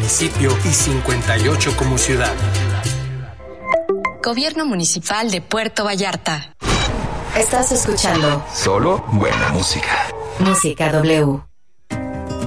municipio y 58 como ciudad. Gobierno Municipal de Puerto Vallarta. Estás escuchando solo buena música. Música W.